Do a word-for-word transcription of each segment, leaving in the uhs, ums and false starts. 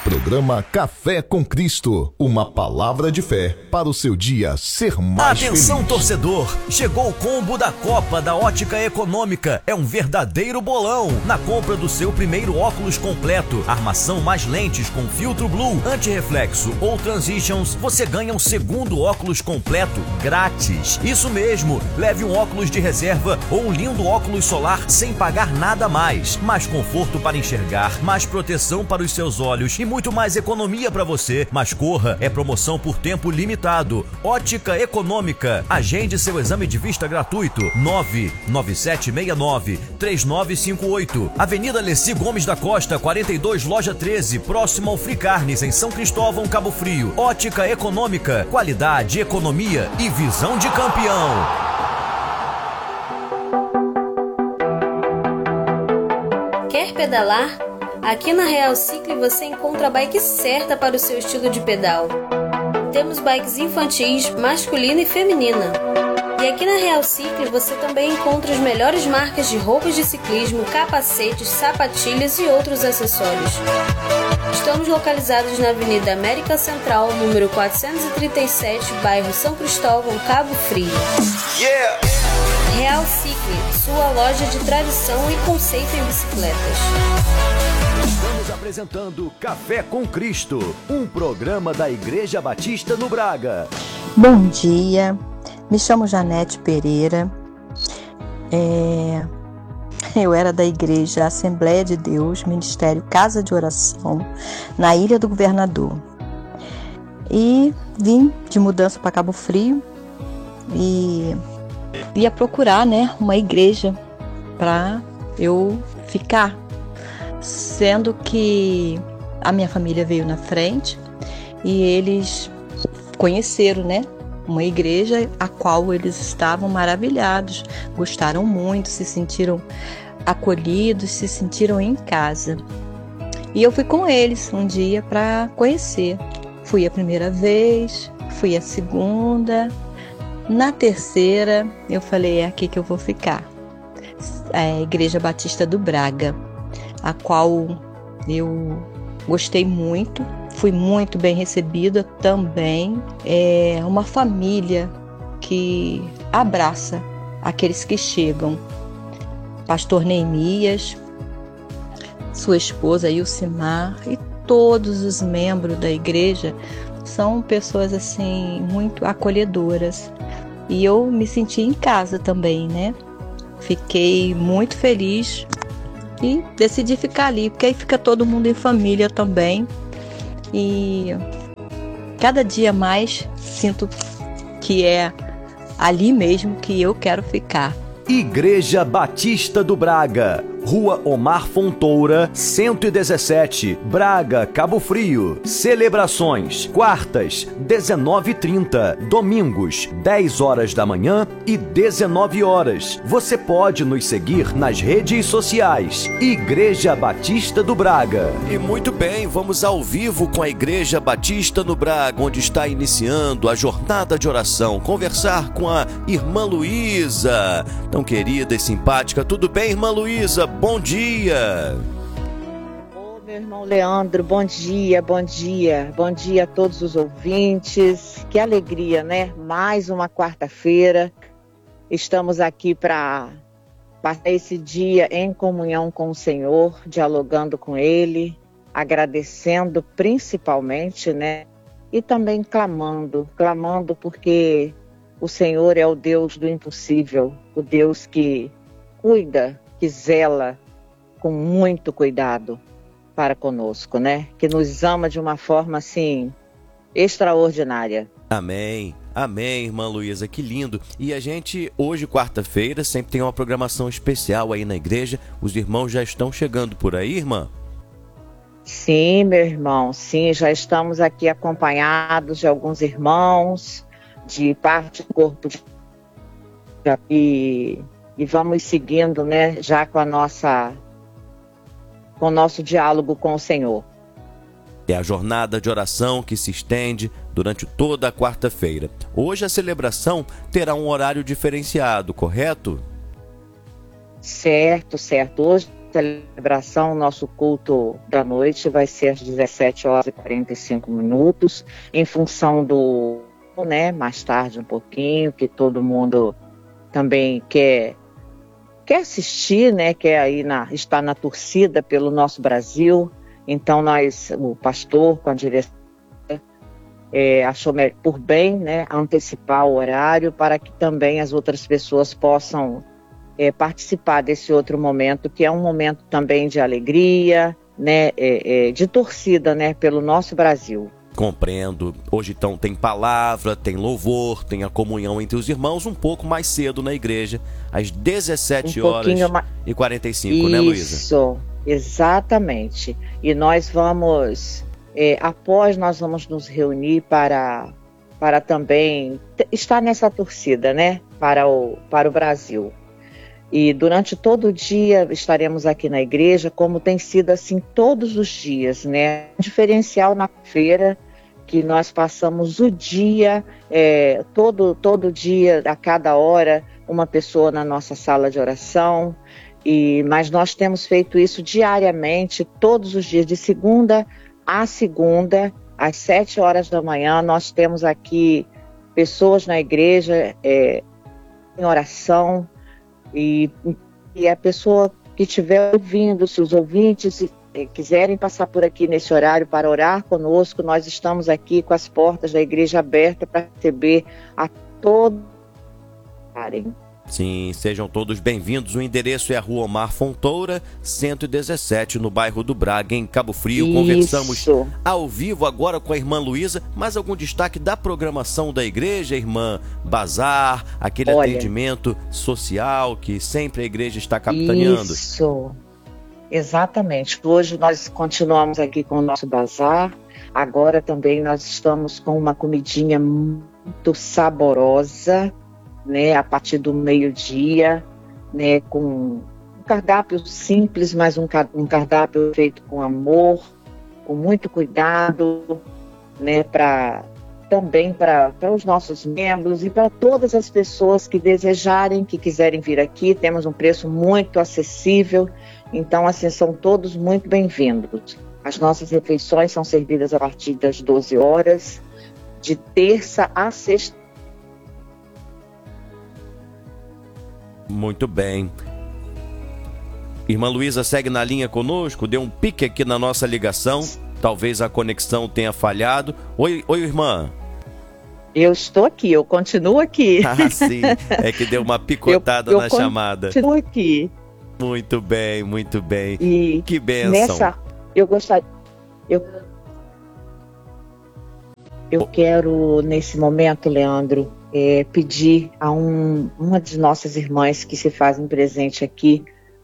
Programa Café com Cristo, uma palavra de fé para o seu dia ser mais feliz. Atenção, torcedor, chegou o combo da Copa da Ótica Econômica. É um verdadeiro bolão. Na compra do seu primeiro óculos completo, armação mais lentes com filtro blue, antirreflexo ou transitions, você ganha um segundo óculos completo grátis. Isso mesmo, leve um óculos de reserva ou um lindo óculos solar sem pagar nada mais. Mais conforto para enxergar, mais proteção para os seus olhos e muito mais economia para você. Mas corra, é promoção por tempo limitado. Ótica Econômica. Agende seu exame de vista gratuito. nove nove sete seis nove três nove cinco oito. Avenida Leci Gomes da Costa, quarenta e dois, loja treze, próximo ao Free Carnes, em São Cristóvão, Cabo Frio. Ótica Econômica. Qualidade, economia e visão de campeão. Quer pedalar? Aqui na Real Cycle você encontra a bike certa para o seu estilo de pedal. Temos bikes infantis, masculina e feminina. E aqui na Real Cycle você também encontra as melhores marcas de roupas de ciclismo, capacetes, sapatilhas e outros acessórios. Estamos localizados na Avenida América Central, número quatrocentos e trinta e sete, bairro São Cristóvão, Cabo Frio. Yeah! Real Cycle, sua loja de tradição e conceito em bicicletas. Estamos apresentando Café com Cristo, um programa da Igreja Batista no Braga. Bom dia, me chamo Janete Pereira, é... eu era da Igreja Assembleia de Deus, Ministério Casa de Oração, na Ilha do Governador. E vim de mudança para Cabo Frio e ia procurar, né, uma igreja para eu ficar. Sendo que a minha família veio na frente e eles conheceram, né, uma igreja a qual eles estavam maravilhados, gostaram muito, se sentiram acolhidos, se sentiram em casa. E eu fui com eles um dia para conhecer. Fui a primeira vez, fui a segunda, na terceira eu falei, é aqui que eu vou ficar. É a Igreja Batista do Braga, a qual eu gostei muito, fui muito bem recebida também. É uma família que abraça aqueles que chegam. Pastor Neemias, sua esposa Ilcimar e todos os membros da igreja são pessoas assim muito acolhedoras. E eu me senti em casa também, né? Fiquei muito feliz e decidi ficar ali, porque aí fica todo mundo em família também. E cada dia mais sinto que é ali mesmo que eu quero ficar. Igreja Batista do Braga, Rua Omar Fontoura, cento e dezessete, Braga, Cabo Frio. Celebrações: quartas, dezenove e trinta, domingos, dez horas da manhã e dezenove horas. Você pode nos seguir nas redes sociais. Igreja Batista do Braga. E muito bem, vamos ao vivo com a Igreja Batista no Braga, onde está iniciando a jornada de oração. Conversar com a irmã Luísa, tão querida e simpática. Tudo bem, irmã Luísa? Bom dia! Ô, meu irmão Leandro, bom dia, bom dia. Bom dia a todos os ouvintes. Que alegria, né? Mais uma quarta-feira. Estamos aqui para passar esse dia em comunhão com o Senhor, dialogando com Ele, agradecendo principalmente, né? E também clamando, clamando porque o Senhor é o Deus do impossível, o Deus que cuida, que zela com muito cuidado para conosco, né? Que nos ama de uma forma, assim, extraordinária. Amém, amém, irmã Luísa, que lindo. E a gente, hoje, quarta-feira, sempre tem uma programação especial aí na igreja. Os irmãos já estão chegando por aí, irmã? Sim, meu irmão, sim, já estamos aqui acompanhados de alguns irmãos, de parte do corpo de... E... E vamos seguindo, né, já com a nossa, com o nosso diálogo com o Senhor. É a jornada de oração que se estende durante toda a quarta-feira. Hoje a celebração terá um horário diferenciado, correto? Certo, certo. Hoje celebração, nosso culto da noite vai ser às dezessete horas e quarenta e cinco minutos, em função do, né, mais tarde um pouquinho, que todo mundo também quer, quer assistir, né, quer aí na, estar na torcida pelo nosso Brasil. Então nós, o pastor com a direção, é, achou por bem, né, antecipar o horário para que também as outras pessoas possam É, participar desse outro momento, que é um momento também de alegria, né, é, é, de torcida, né, pelo nosso Brasil. Compreendo. Hoje então tem palavra, tem louvor, tem a comunhão entre os irmãos um pouco mais cedo na igreja, às dezessete horas e quarenta e cinco, né, Luísa? Isso, exatamente. E nós vamos, é, após nós vamos nos reunir para, para também estar nessa torcida, né, para o, para o Brasil. E durante todo o dia estaremos aqui na igreja, como tem sido assim todos os dias, né? O diferencial na feira, que nós passamos o dia, é, todo, todo dia, a cada hora, uma pessoa na nossa sala de oração. E, mas nós temos feito isso diariamente, todos os dias, de segunda a segunda, às sete horas da manhã, nós temos aqui pessoas na igreja é, em oração. E, e a pessoa que estiver ouvindo, se os ouvintes eh, quiserem passar por aqui nesse horário para orar conosco, nós estamos aqui com as portas da igreja abertas para receber a todos. Sim, sejam todos bem-vindos. O endereço é a Rua Omar Fontoura, cento e dezessete, no bairro do Braga, em Cabo Frio. Isso. Conversamos ao vivo agora com a irmã Luísa. Mais algum destaque da programação da igreja, irmã? Bazar, aquele Olha, atendimento social que sempre a igreja está capitaneando. Isso, exatamente. Hoje nós continuamos aqui com o nosso bazar. Agora também nós estamos com uma comidinha muito saborosa, né, a partir do meio-dia, né, com um cardápio simples, mas um, um cardápio feito com amor, com muito cuidado, né, pra, também para os nossos membros e para todas as pessoas que desejarem, que quiserem vir aqui. Temos um preço muito acessível, então assim, são todos muito bem-vindos. As nossas refeições são servidas a partir das doze horas, de terça a sexta. Muito bem. Irmã Luísa segue na linha conosco, deu um pique aqui na nossa ligação, talvez a conexão tenha falhado. Oi, oi, irmã. Eu estou aqui, eu continuo aqui. Ah, sim, é que deu uma picotada eu, eu na chamada. Eu continuo aqui. Muito bem, muito bem. E que bênção. Nessa, eu gostaria... Eu, eu quero, nesse momento, Leandro... É, pedir a um, uma de nossas irmãs que se fazem presente aqui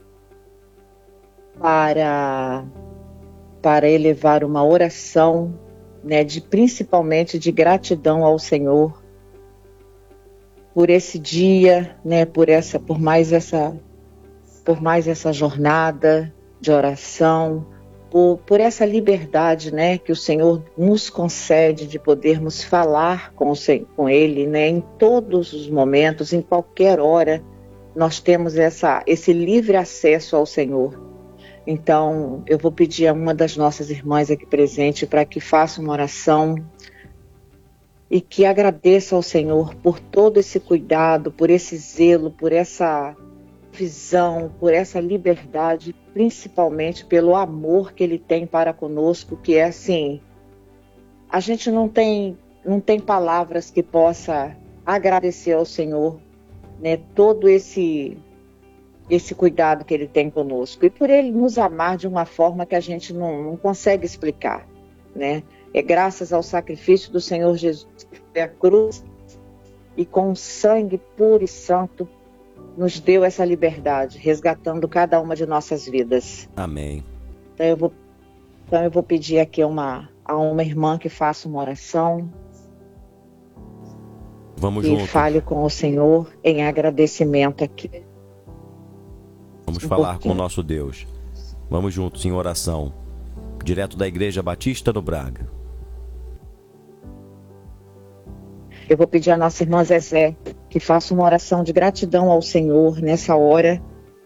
para, para elevar uma oração, né, de, principalmente de gratidão ao Senhor por esse dia, né, por, essa, por, mais essa, por mais essa jornada de oração, Por, por essa liberdade, né, que o Senhor nos concede de podermos falar com, o, com Ele, né, em todos os momentos, em qualquer hora, nós temos essa, esse livre acesso ao Senhor. Então, eu vou pedir a uma das nossas irmãs aqui presente para que faça uma oração e que agradeça ao Senhor por todo esse cuidado, por esse zelo, por essa visão, por essa liberdade, principalmente pelo amor que Ele tem para conosco, que é assim, a gente não tem, não tem palavras que possa agradecer ao Senhor, né, todo esse, esse cuidado que Ele tem conosco, e por Ele nos amar de uma forma que a gente não, não consegue explicar, né? É graças ao sacrifício do Senhor Jesus que foi a cruz, e com o sangue puro e santo nos deu essa liberdade, resgatando cada uma de nossas vidas. Amém. Então eu vou, então eu vou pedir aqui uma, a uma irmã que faça uma oração. Vamos e junto. fale com o Senhor em agradecimento aqui. Vamos um falar pouquinho. com o nosso Deus. Vamos juntos em oração. Direto da Igreja Batista no Braga. Eu vou pedir à nossa irmã Zezé que faça uma oração de gratidão ao Senhor nessa hora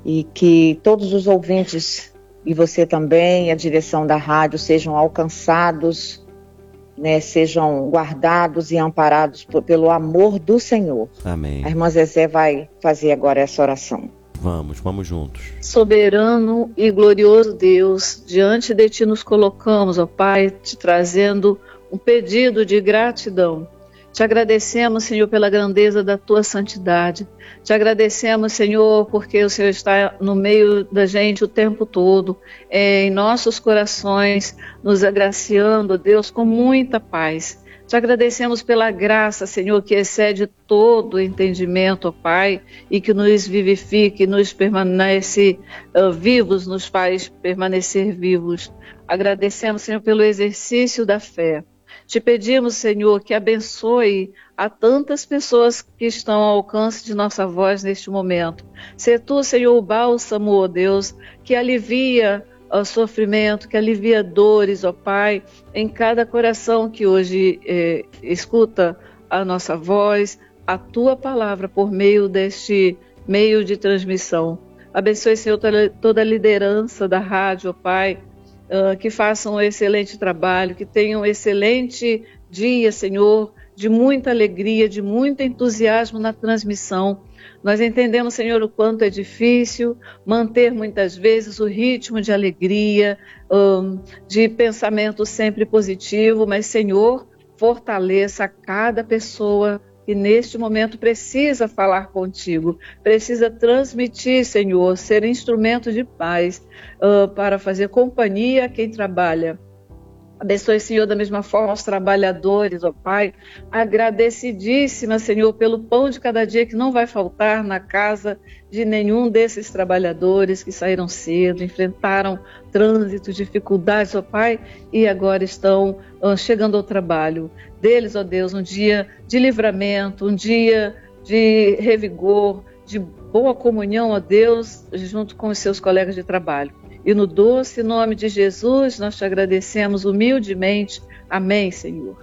e que todos os ouvintes, e você também, a direção da rádio, sejam alcançados, né, sejam guardados e amparados por, pelo amor do Senhor. Amém. A irmã Zezé vai fazer agora essa oração. Vamos, vamos juntos. Soberano e glorioso Deus, diante de Ti nos colocamos, ó Pai, te trazendo um pedido de gratidão. Te agradecemos, Senhor, pela grandeza da Tua santidade. Te agradecemos, Senhor, porque o Senhor está no meio da gente o tempo todo, é, em nossos corações, nos agraciando, Deus, com muita paz. Te agradecemos pela graça, Senhor, que excede todo entendimento, ó Pai, e que nos vivifica e nos permanece uh, vivos, nos faz permanecer vivos. Agradecemos, Senhor, pelo exercício da fé. Te pedimos, Senhor, que abençoe a tantas pessoas que estão ao alcance de nossa voz neste momento. Sê Tu, Senhor, o bálsamo, ó Deus, que alivia o sofrimento, que alivia dores, ó Pai, em cada coração que hoje eh, escuta a nossa voz, a Tua palavra por meio deste meio de transmissão. Abençoe, Senhor, toda a liderança da rádio, ó Pai, Uh, que façam um excelente trabalho, que tenham um excelente dia, Senhor, de muita alegria, de muito entusiasmo na transmissão. Nós entendemos, Senhor, o quanto é difícil manter muitas vezes o ritmo de alegria, um, de pensamento sempre positivo, mas, Senhor, fortaleça cada pessoa que neste momento precisa falar contigo, precisa transmitir, Senhor, ser instrumento de paz uh, para fazer companhia a quem trabalha. Abençoe, Senhor, da mesma forma os trabalhadores, ó Pai, agradecidíssima, Senhor, pelo pão de cada dia que não vai faltar na casa de nenhum desses trabalhadores que saíram cedo, enfrentaram trânsito, dificuldades, ó Pai, e agora estão uh, chegando ao trabalho. Deles, ó Deus, um dia de livramento, um dia de revigor, de boa comunhão, ó Deus, junto com os seus colegas de trabalho. E no doce nome de Jesus, nós te agradecemos humildemente. Amém, Senhor.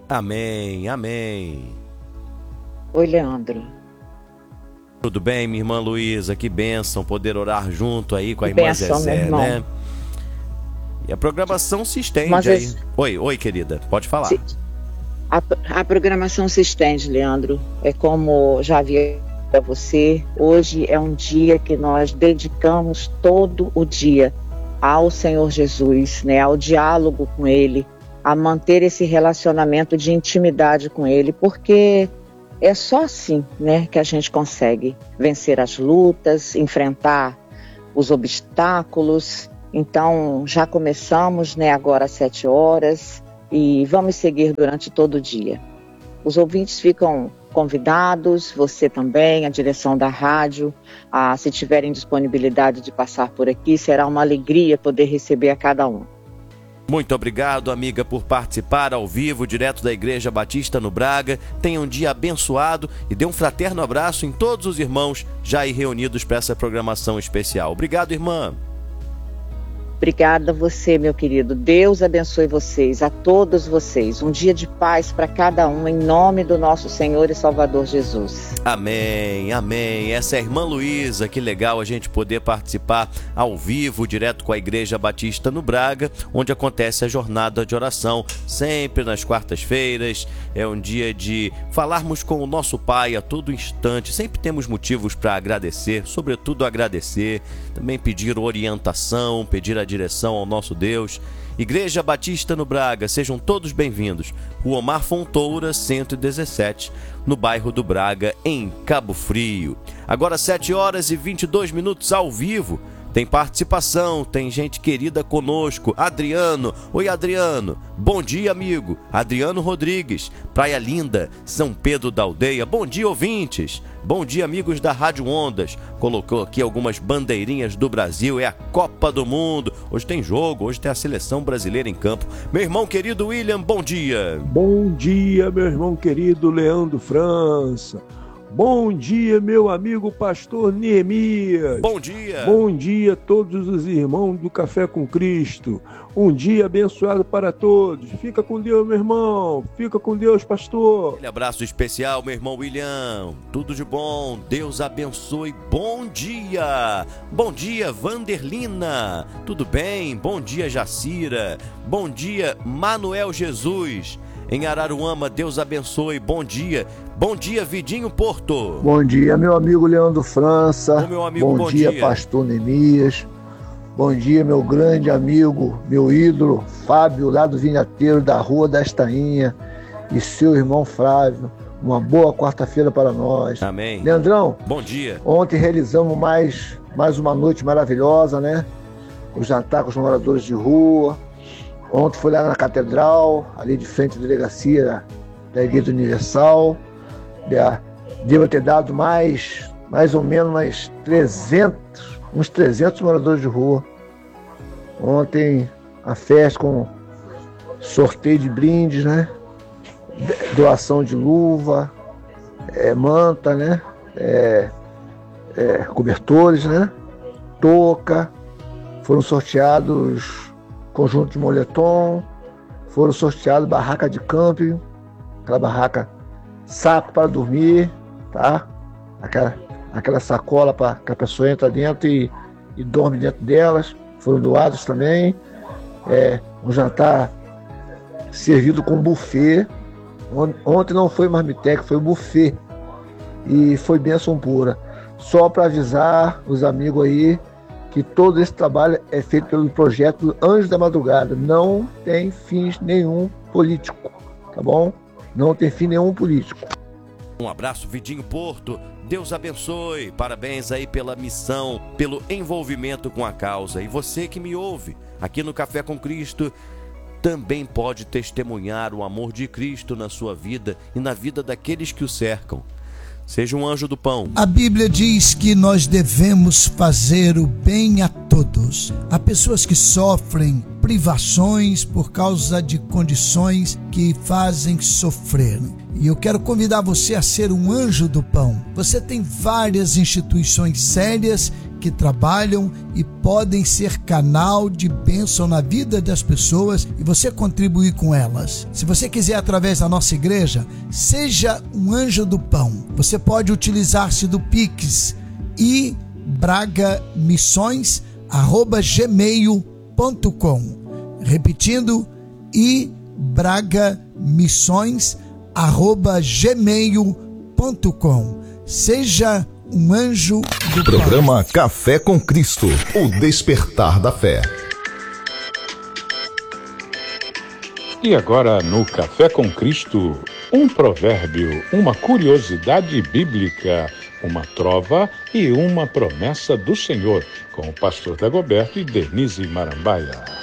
Amém, amém. Oi, Leandro. Tudo bem, minha irmã Luísa? Que bênção poder orar junto aí com a que irmã bênção, Zezé, meu né? E a programação se estende Mas aí. esse... Oi, oi, querida, pode falar. Se... A, a programação se estende, Leandro. É como já havia para você, hoje é um dia que nós dedicamos todo o dia ao Senhor Jesus, né, ao diálogo com Ele, a manter esse relacionamento de intimidade com Ele, porque é só assim, né, que a gente consegue vencer as lutas, enfrentar os obstáculos. Então já começamos, né, agora às sete horas e vamos seguir durante todo o dia. Os ouvintes ficam convidados, você também, a direção da rádio, a, se tiverem disponibilidade de passar por aqui, será uma alegria poder receber a cada um. Muito obrigado, amiga, por participar ao vivo, direto da Igreja Batista no Braga. Tenha um dia abençoado e dê um fraterno abraço em todos os irmãos já aí reunidos para essa programação especial. Obrigado, irmã. Obrigada a você, meu querido. Deus abençoe vocês, a todos vocês. Um dia de paz para cada um, em nome do nosso Senhor e Salvador Jesus. Amém, amém. Essa é a irmã Luísa. Que legal a gente poder participar ao vivo, direto com a Igreja Batista no Braga, onde acontece a jornada de oração, sempre nas quartas-feiras. É um dia de falarmos com o nosso Pai a todo instante. Sempre temos motivos para agradecer, sobretudo agradecer, também pedir orientação, pedir a direção ao nosso Deus. Igreja Batista no Braga, sejam todos bem-vindos. Rua Omar Fontoura, cento e dezessete, no bairro do Braga, em Cabo Frio. Agora sete horas e vinte e dois minutos ao vivo. Tem participação, tem gente querida conosco. Adriano, oi Adriano, bom dia amigo. Adriano Rodrigues, Praia Linda, São Pedro da Aldeia, bom dia ouvintes. Bom dia amigos da Rádio Ondas. Colocou aqui algumas bandeirinhas do Brasil, é a Copa do Mundo. Hoje tem jogo, hoje tem a seleção brasileira em campo. Meu irmão querido William, bom dia. Bom dia meu irmão querido Leandro França. Bom dia, meu amigo pastor Neemias. Bom dia. Bom dia a todos os irmãos do Café com Cristo. Um dia abençoado para todos. Fica com Deus, meu irmão. Fica com Deus, pastor. Um abraço especial, meu irmão William. Tudo de bom. Deus abençoe. Bom dia. Bom dia, Vanderlina. Tudo bem? Bom dia, Jacira. Bom dia, Manuel Jesus. Em Araruama, Deus abençoe. Bom dia. Bom dia, Vidinho Porto. Bom dia, meu amigo Leandro França. Ô, meu amigo, bom, bom dia, dia, pastor Neemias. Bom dia, meu grande amigo, meu ídolo, Fábio, lá do Vinhateiro, da Rua da Estainha. E seu irmão Flávio. Uma boa quarta-feira para nós. Amém. Leandrão. Bom dia. Ontem realizamos mais, mais uma noite maravilhosa, né? O jantar com os moradores de rua. Ontem foi lá na Catedral, ali de frente à delegacia da Igreja Universal. Devo ter dado mais, mais ou menos mais trezentos, uns trezentos moradores de rua. Ontem a festa com sorteio de brindes, né? Doação de luva, é, manta, né? É, é, cobertores, né? Touca. Foram sorteados conjunto de moletom, foram sorteados barraca de camping, aquela barraca saco para dormir, tá? Aquela, aquela sacola para que a pessoa entra dentro e, e dorme dentro delas, foram doados também. É, um jantar servido com buffet. Ontem não foi marmitex, foi buffet e foi bênção pura. Só para avisar os amigos aí que todo esse trabalho é feito pelo projeto Anjos da Madrugada. Não tem fins nenhum político, tá bom? Não tem fim nenhum político. Um abraço, Vidinho Porto. Deus abençoe. Parabéns aí pela missão, pelo envolvimento com a causa. E você que me ouve aqui no Café com Cristo também pode testemunhar o amor de Cristo na sua vida e na vida daqueles que o cercam. Seja um anjo do pão. A Bíblia diz que nós devemos fazer o bem a todos. Há pessoas que sofrem privações por causa de condições que fazem sofrer. E eu quero convidar você a ser um anjo do pão. Você tem várias instituições sérias que trabalham e podem ser canal de bênção na vida das pessoas e você contribuir com elas. Se você quiser através da nossa igreja, seja um anjo do pão. Você pode utilizar-se do Pix e bragamissões arroba gmail ponto com. Repetindo, e bragamissões arroba gmail ponto com. Seja um anjo do Programa Pai. Café com Cristo, o despertar da fé. E agora no Café com Cristo, um provérbio, uma curiosidade bíblica, uma trova e uma promessa do Senhor, com o pastor Dagoberto e Denise Marambaia.